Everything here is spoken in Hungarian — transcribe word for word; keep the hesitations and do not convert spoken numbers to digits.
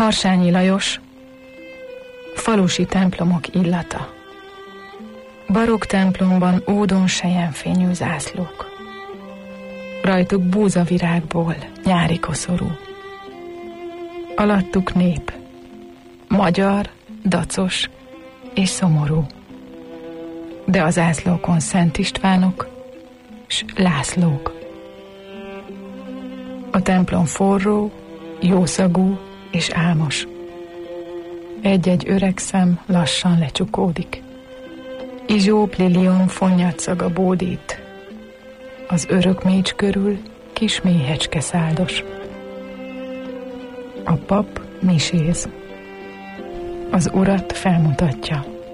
Harsányi Lajos, falusi templomok illata. Barokk templomban ódon selyemfényű zászlók. Rajtuk búzavirágból nyári koszorú. Alattuk nép, magyar, dacos és szomorú. De az zászlókon Szent Istvánok s Lászlók. A templom forró, jószagú és álmos. Egy-egy öreg szem lassan lecsukódik. Izsóp lilion fonnyadszaga bódít. Az örök mécs körül kis méhecske száldos. A pap miséz. Az urat felmutatja.